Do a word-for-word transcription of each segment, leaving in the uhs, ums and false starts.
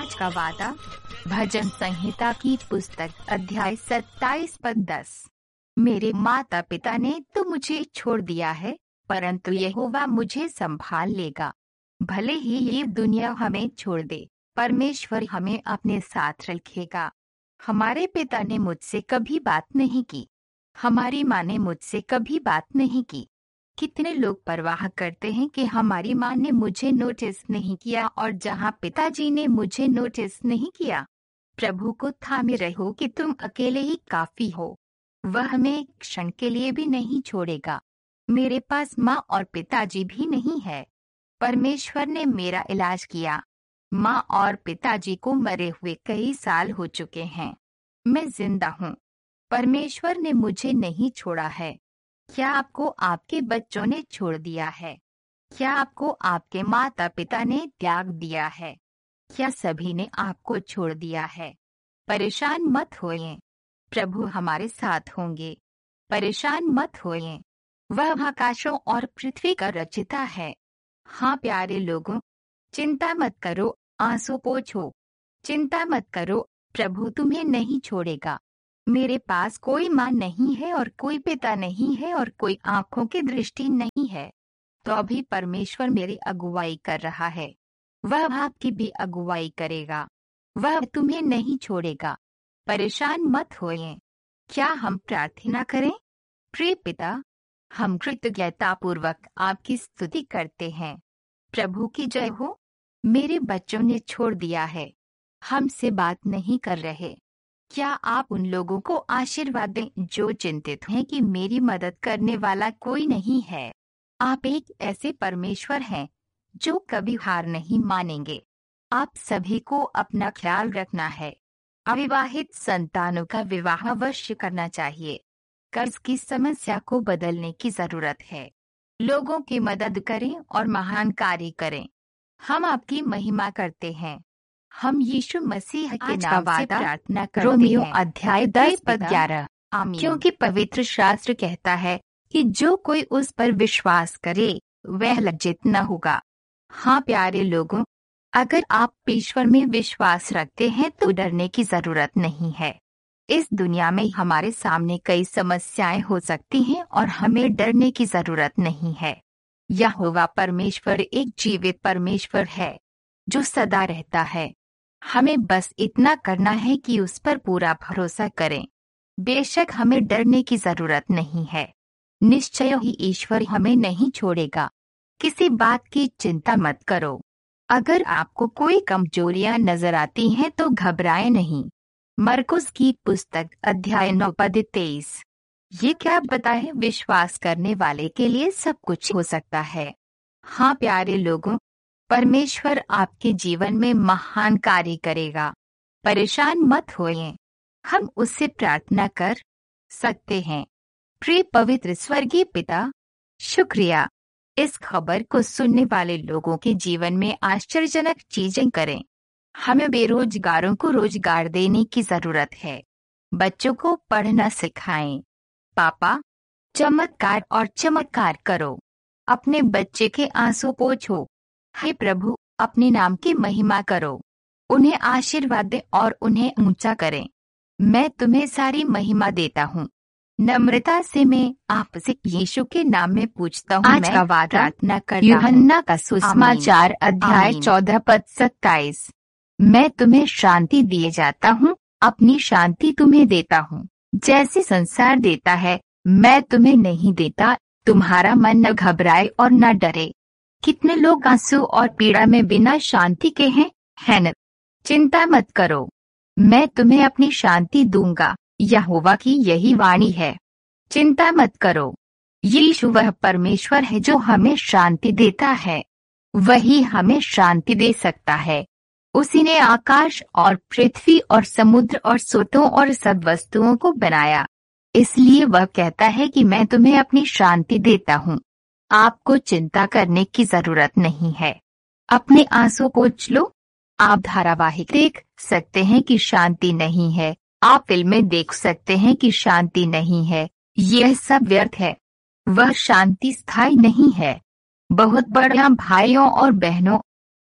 आज का वादा, भजन संहिता की पुस्तक, अध्याय सत्ताईस पद दस। मेरे माता पिता ने तो मुझे छोड़ दिया है, परंतु यहोवा मुझे संभाल लेगा। भले ही ये दुनिया हमें छोड़ दे, परमेश्वर हमें अपने साथ रखेगा। हमारे पिता ने मुझसे कभी बात नहीं की, हमारी माँ ने मुझसे कभी बात नहीं की। कितने लोग परवाह करते हैं कि हमारी माँ ने मुझे नोटिस नहीं किया, और जहाँ पिताजी ने मुझे नोटिस नहीं किया। प्रभु को थामे रहो कि तुम अकेले ही काफी हो। वह हमें एक क्षण के लिए भी नहीं छोड़ेगा। मेरे पास माँ और पिताजी भी नहीं है। परमेश्वर ने मेरा इलाज किया। माँ और पिताजी को मरे हुए कई साल हो चुके हैं। मैं जिंदा हूँ। परमेश्वर ने मुझे नहीं छोड़ा है। क्या आपको आपके बच्चों ने छोड़ दिया है? क्या आपको आपके माता पिता ने त्याग दिया है? क्या सभी ने आपको छोड़ दिया है? परेशान मत होइए, प्रभु हमारे साथ होंगे। परेशान मत होइए, वह आकाशों और पृथ्वी का रचिता है। हाँ प्यारे लोगों, चिंता मत करो, आंसू पोंछो। चिंता मत करो, प्रभु तुम्हें नहीं छोड़ेगा। मेरे पास कोई माँ नहीं है और कोई पिता नहीं है और कोई आंखों की दृष्टि नहीं है, तो अभी परमेश्वर मेरी अगुवाई कर रहा है। वह आपकी भी अगुवाई करेगा। वह तुम्हें नहीं छोड़ेगा। परेशान मत होइए। क्या हम प्रार्थना करें? प्रिय पिता, हम कृतज्ञतापूर्वक आपकी स्तुति करते हैं। प्रभु की जय हो। मेरे बच्चों ने छोड़ दिया है, हमसे बात नहीं कर रहे। क्या आप उन लोगों को आशीर्वाद दें जो चिंतित हैं कि मेरी मदद करने वाला कोई नहीं है। आप एक ऐसे परमेश्वर हैं जो कभी हार नहीं मानेंगे। आप सभी को अपना ख्याल रखना है। अविवाहित संतानों का विवाह अवश्य करना चाहिए। कर्ज की समस्या को बदलने की जरूरत है। लोगों की मदद करें और महान कार्य करें। हम आपकी महिमा करते हैं। हम यीशु मसीह के नाम से प्रार्थना करते रोमियो हैं। अध्याय दस पद ग्यारह। क्योंकि पवित्र शास्त्र कहता है कि जो कोई उस पर विश्वास करे वह लज्जित न होगा। हाँ प्यारे लोगों, अगर आप ईश्वर में विश्वास रखते हैं तो डरने की जरूरत नहीं है। इस दुनिया में हमारे सामने कई समस्याएं हो सकती हैं और हमें डरने की जरूरत नहीं है। यहोवा परमेश्वर एक जीवित परमेश्वर है जो सदा रहता है। हमें बस इतना करना है कि उस पर पूरा भरोसा करें। बेशक हमें डरने की जरूरत नहीं है। निश्चय ही ईश्वर हमें नहीं छोड़ेगा। किसी बात की चिंता मत करो। अगर आपको कोई कमजोरियां नजर आती हैं तो घबराएं नहीं। मरकुस की पुस्तक अध्याय नौ पद तेईस। ये क्या बताए, विश्वास करने वाले के लिए सब कुछ हो सकता है। हाँ प्यारे लोगों, परमेश्वर आपके जीवन में महान कार्य करेगा। परेशान मत होइए, हम उससे प्रार्थना कर सकते हैं। प्रिय पवित्र स्वर्गीय पिता, शुक्रिया। इस खबर को सुनने वाले लोगों के जीवन में आश्चर्यजनक चीजें करें। हमें बेरोजगारों को रोजगार देने की जरूरत है। बच्चों को पढ़ना सिखाएं। पापा, चमत्कार और चमत्कार करो। अपने बच्चे के आंसू पोंछो। हे प्रभु, अपने नाम की महिमा करो। उन्हें आशीर्वाद दें और उन्हें ऊंचा करें। मैं तुम्हें सारी महिमा देता हूँ। नम्रता से मैं आपसे यीशु के नाम में पूछता हूँ। आज का वादा प्रार्थना करता हूँ। यूहन्ना का सुसमाचार अध्याय चौदह पद सत्ताईस। मैं तुम्हें शांति दिए जाता हूँ, अपनी शांति तुम्हें देता हूँ। जैसे संसार देता है मैं तुम्हें नहीं देता। तुम्हारा मन न घबराए और न डरे। कितने लोग आंसू और पीड़ा में बिना शांति के हैं, है न? चिंता मत करो, मैं तुम्हें अपनी शांति दूंगा। यहोवा की यही वाणी है। चिंता मत करो। यीशु वह परमेश्वर है जो हमें शांति देता है। वही हमें शांति दे सकता है। उसी ने आकाश और पृथ्वी और समुद्र और सोतों और सब वस्तुओं को बनाया। इसलिए वह कहता है कि मैं तुम्हें अपनी शांति देता हूँ। आपको चिंता करने की जरूरत नहीं है। अपने आंसू पोंछ लो। आप धारावाहिक देख सकते हैं कि शांति नहीं है। आप फिल्में देख सकते हैं कि शांति नहीं है। यह सब व्यर्थ है। वह शांति स्थायी नहीं है। बहुत बढ़िया भाइयों और बहनों,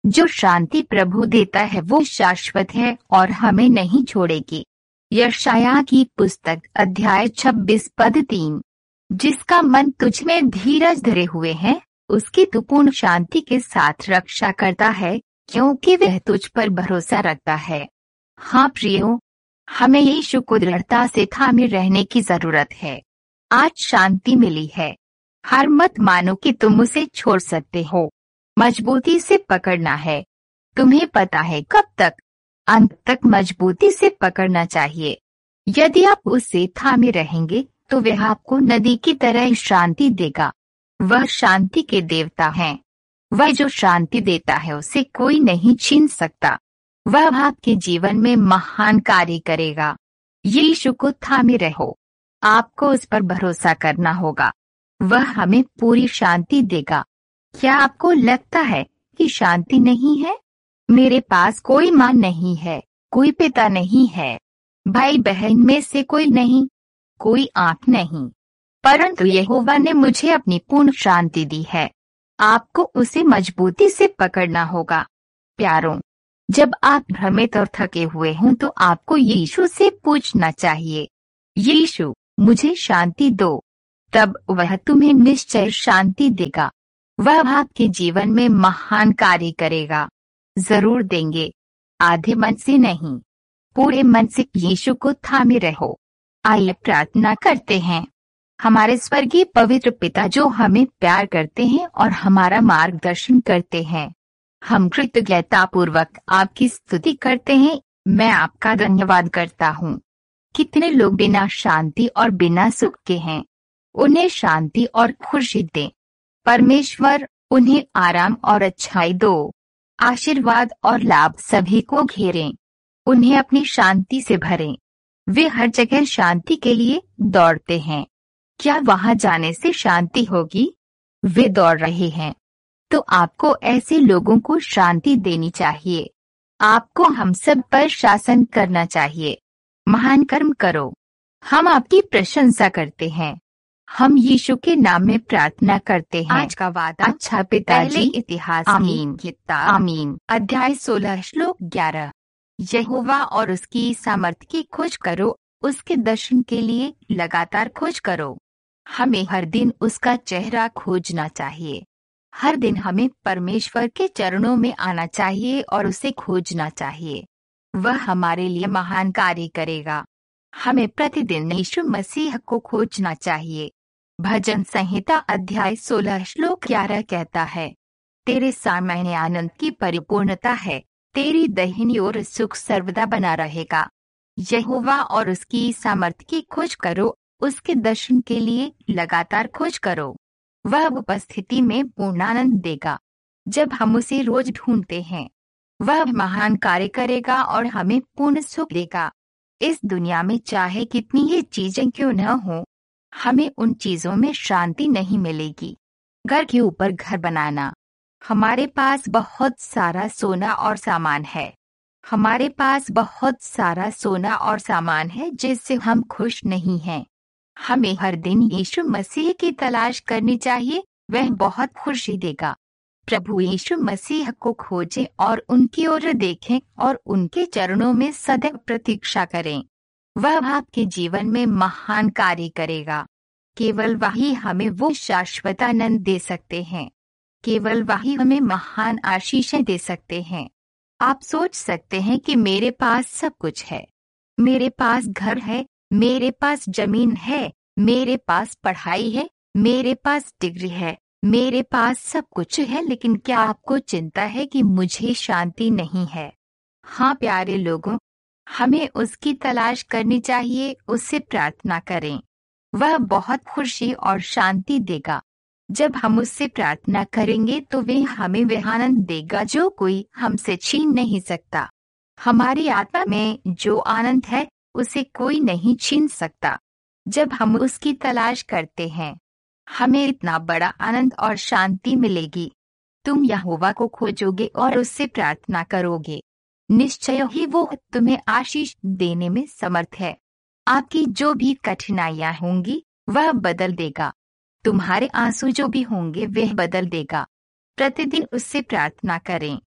जो शांति प्रभु देता है वो शाश्वत है और हमें नहीं छोड़ेगी। यशायाह की पुस्तक अध्याय छब्बीस पद तीन। जिसका मन तुझ में धीरज धरे हुए है उसकी तू पूर्ण शांति के साथ रक्षा करता है, क्योंकि वह तुझ पर भरोसा रखता है। हाँ प्रियो, हमें यीशु को दृढ़ता से थामे रहने की जरूरत है। आज शांति मिली है, हार मत मानो कि तुम उसे छोड़ सकते हो। मजबूती से पकड़ना है। तुम्हें पता है कब तक? अंत तक मजबूती से पकड़ना चाहिए। यदि आप उससे थामे रहेंगे तो वह आपको नदी की तरह शांति देगा। वह शांति के देवता हैं। वह जो शांति देता है उसे कोई नहीं छीन सकता। वह आपके जीवन में महान कार्य करेगा। यीशु को थामे रहो। आपको उस पर भरोसा करना होगा। वह हमें पूरी शांति देगा। क्या आपको लगता है कि शांति नहीं है? मेरे पास कोई माँ नहीं है, कोई पिता नहीं है, भाई बहन में से कोई नहीं, कोई आंख नहीं, परंतु यहोवा ने मुझे अपनी पूर्ण शांति दी है। आपको उसे मजबूती से पकड़ना होगा। प्यारों, जब आप भ्रमित और थके हुए हों तो आपको यीशु से पूछना चाहिए, यीशु मुझे शांति दो। तब वह तुम्हें निश्चय शांति देगा। वह आपके जीवन में महान कार्य करेगा। जरूर देंगे। आधे मन से नहीं, पूरे मन से यीशु को थामे रहो। आइए प्रार्थना करते हैं। हमारे स्वर्गीय पवित्र पिता जो हमें प्यार करते हैं और हमारा मार्गदर्शन करते हैं, हम कृतज्ञता पूर्वक आपकी स्तुति करते हैं। मैं आपका धन्यवाद करता हूँ। कितने लोग बिना शांति और बिना सुख के हैं। उन्हें शांति और खुशी दे परमेश्वर। उन्हें आराम और अच्छाई दो। आशीर्वाद और लाभ सभी को घेरें। उन्हें अपनी शांति से भरें। वे हर जगह शांति के लिए दौड़ते हैं। क्या वहां जाने से शांति होगी? वे दौड़ रहे हैं। तो आपको ऐसे लोगों को शांति देनी चाहिए। आपको हम सब पर शासन करना चाहिए। महान कर्म करो। हम आपकी प्रशंसा करते हैं। हम यीशु के नाम में प्रार्थना करते हैं। आज का वादा। अच्छा पिताजी। इतिहास आमीन। किताब आमीन अध्याय सोलह श्लोक ग्यारह। यहोवा और उसकी सामर्थ्य की खोज करो, उसके दर्शन के लिए लगातार खोज करो। हमें हर दिन उसका चेहरा खोजना चाहिए। हर दिन हमें परमेश्वर के चरणों में आना चाहिए और उसे खोजना चाहिए। वह हमारे लिए महान कार्य करेगा। हमें प्रतिदिन यीशु मसीह को खोजना चाहिए। भजन संहिता अध्याय सोलह श्लोक ग्यारह कहता है, तेरे सामने आनंद की परिपूर्णता है, तेरी दाहिनी ओर सुख सर्वदा बना रहेगा। यहोवा और उसकी सामर्थ्य की खोज करो, उसके दर्शन के लिए लगातार खोज करो। वह उपस्थिति में पूर्ण आनंद देगा। जब हम उसे रोज ढूंढते हैं, वह महान कार्य करेगा और हमें पूर्ण सुख देगा। इस दुनिया में चाहे कितनी ही चीजें क्यों न हो, हमें उन चीजों में शांति नहीं मिलेगी। घर के ऊपर घर बनाना। हमारे पास बहुत सारा सोना और सामान है। हमारे पास बहुत सारा सोना और सामान है जिससे हम खुश नहीं हैं। हमें हर दिन यीशु मसीह की तलाश करनी चाहिए। वह बहुत खुशी देगा। प्रभु यीशु मसीह को खोजें और उनकी ओर देखें और उनके चरणों में सदैव प्रतीक्षा करें। वह आपके जीवन में महान कार्य करेगा। केवल वही हमें वो शाश्वत आनंद दे सकते हैं। केवल वही हमें महान आशीषें दे सकते हैं। आप सोच सकते हैं कि मेरे पास सब कुछ है, मेरे पास घर है, मेरे पास जमीन है, मेरे पास पढ़ाई है, मेरे पास डिग्री है, मेरे पास सब कुछ है, लेकिन क्या आपको चिंता है कि मुझे शांति नहीं है? हाँ प्यारे लोगों, हमें उसकी तलाश करनी चाहिए। उससे प्रार्थना करें। वह बहुत खुशी और शांति देगा। जब हम उससे प्रार्थना करेंगे तो वह हमें वह आनंद देगा जो कोई हमसे छीन नहीं सकता। हमारी आत्मा में जो आनंद है उसे कोई नहीं छीन सकता। जब हम उसकी तलाश करते हैं, हमें इतना बड़ा आनंद और शांति मिलेगी। तुम यहोवा को खोजोगे और उससे प्रार्थना करोगे, निश्चय ही वो तुम्हें आशीष देने में समर्थ है। आपकी जो भी कठिनाइयां होंगी वह बदल देगा। तुम्हारे आंसू जो भी होंगे वह बदल देगा। प्रतिदिन उससे प्रार्थना करें।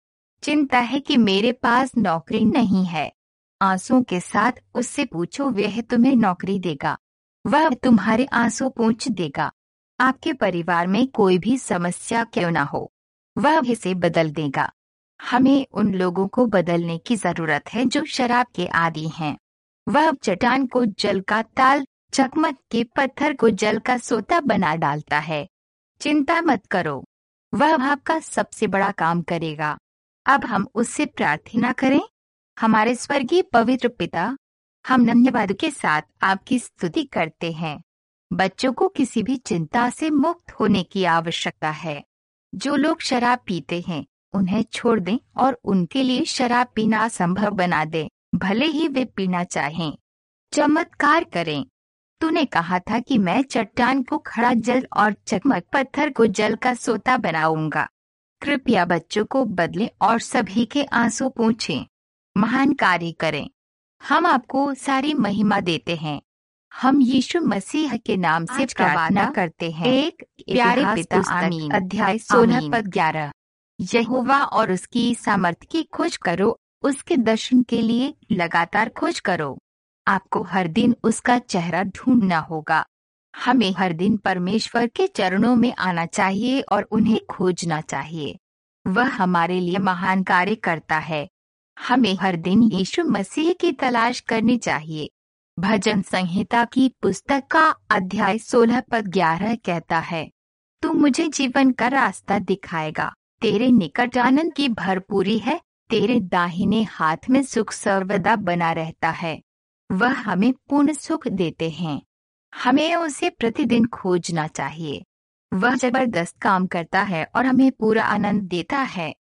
चिंता है कि मेरे पास नौकरी नहीं है। आंसुओं के साथ उससे पूछो, वह तुम्हें नौकरी देगा। वह तुम्हारे आंसू पोंछ देगा। आपके परिवार में कोई भी समस्या क्यों ना हो, वह इसे बदल देगा। हमें उन लोगों को बदलने की जरूरत है जो शराब के आदी हैं। वह चट्टान को जल का ताल, चकमक के पत्थर को जल का सोता बना डालता है। चिंता मत करो, वह आपका सबसे बड़ा काम करेगा। अब हम उससे प्रार्थना करें। हमारे स्वर्गीय पवित्र पिता, हम धन्यवाद के साथ आपकी स्तुति करते हैं। बच्चों को किसी भी चिंता से मुक्त होने की आवश्यकता है। जो लोग शराब पीते हैं उन्हें छोड़ दें और उनके लिए शराब पीना संभव बना दें, भले ही वे पीना चाहें। चमत्कार करें। तूने कहा था कि मैं चट्टान को खड़ा जल और चकमक पत्थर को जल का सोता बनाऊंगा। कृपया बच्चों को बदलें और सभी के आंसू पोंछें। महान कार्य करें। हम आपको सारी महिमा देते हैं। हम यीशु मसीह के नाम से प्रार्थना करते हैं। एक प्यारे पिता, आमीन। अध्याय सोलह पद ग्यारह। यहोवा और उसकी सामर्थ की खोज करो, उसके दर्शन के लिए लगातार खोज करो। आपको हर दिन उसका चेहरा ढूंढना होगा। हमें हर दिन परमेश्वर के चरणों में आना चाहिए और उन्हें खोजना चाहिए। वह हमारे लिए महान कार्य करता है। हमें हर दिन यीशु मसीह की तलाश करनी चाहिए। भजन संहिता की पुस्तक का अध्याय सोलह पद ग्यारह कहता है, तू मुझे जीवन का रास्ता दिखाएगा। तेरे निकट आनंद की भरपूरी है, तेरे दाहिने हाथ में सुख सर्वदा बना रहता है। वह हमें पूर्ण सुख देते हैं। हमें उसे प्रतिदिन खोजना चाहिए। वह जबरदस्त काम करता है और हमें पूरा आनंद देता है।